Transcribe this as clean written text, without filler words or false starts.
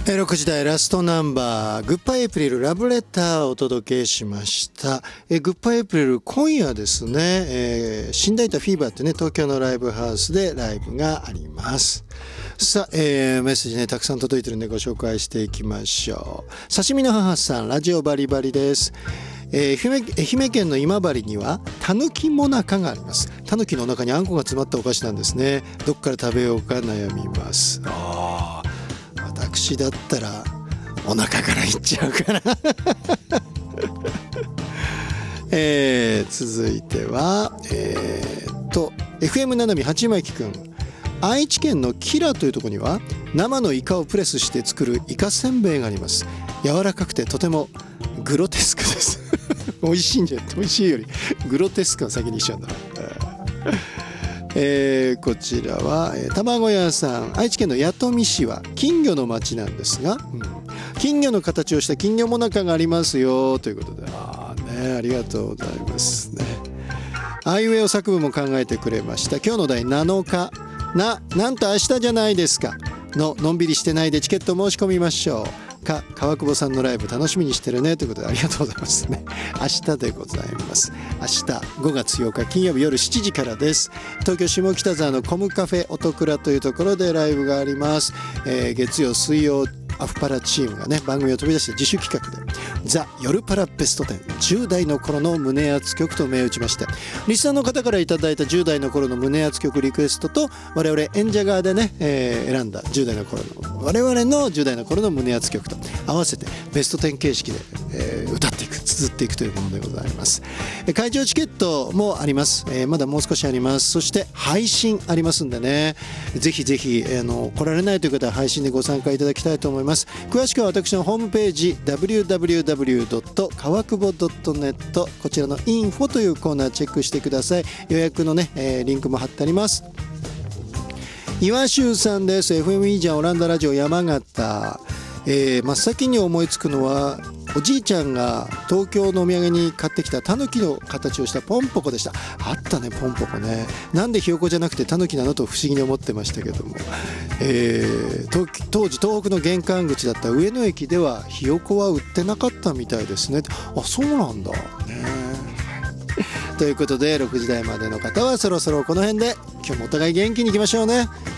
6時台ラストナンバーグッバイエイプリルラブレターをお届けしました。グッバイエイプリル今夜ですね、新大田フィーバーってね東京のライブハウスでライブがあります。さあ、メッセージねたくさん届いてるんでご紹介していきましょう。刺身の母さん、ラジオバリバリです。愛媛県の今治にはたぬきもなかがあります。たぬきの中にあんこが詰まったお菓子なんですね。どっから食べようか悩みます。私だったらお腹からいっちゃうかな続いてはFM ななみ八巻くん、愛知県のキラというところには生のイカをプレスして作るイカせんべいがあります。柔らかくてとてもグロテスクです美味しいんじゃない、美味しいよりグロテスクが先にしちゃうんだこちらは、卵屋さん、愛知県の弥富市は金魚の町なんですが、金魚の形をした金魚もなかがありますよということで、ありがとうございますね。あいうえお作文も考えてくれました。今日の題7日なんと明日じゃないですかのんびりしてないでチケット申し込みましょう。川久保さんのライブ楽しみにしてるねということでありがとうございますね。明日でございます。明日5月8日金曜日夜7時からです。東京下北沢のコムカフェ音倉というところでライブがあります。月曜水曜アフパラチームがね番組を飛び出して自主企画でザ・夜パラベスト10 10代の頃の胸熱曲と銘打ちまして、リスナーの方からいただいた10代の頃の胸熱曲リクエストと我々演者側でね、選んだ10代の頃の我々の10代の頃の胸熱曲と合わせてベスト10形式で、歌っていく綴っていくというものでございます。会場チケットもあります。まだもう少しあります。そして配信ありますんでね、ぜひぜひ来られないという方は配信でご参加いただきたいと思います。詳しくは私のホームページ www. 川久保 .net こちらのインフォというコーナーチェックしてください。予約のね、リンクも貼ってあります。岩州さんです。 FM いいじゃんオランダラジオ山形、真っ先に思いつくのはおじいちゃんが東京のお土産に買ってきたタヌキの形をしたポンポコでした。あったねポンポコね。なんでひよこじゃなくてタヌキなのと不思議に思ってましたけども、当時東北の玄関口だった上野駅ではひよこは売ってなかったみたいですね。そうなんだねということで6時台までの方はそろそろこの辺で今日もお互い元気にいきましょうね。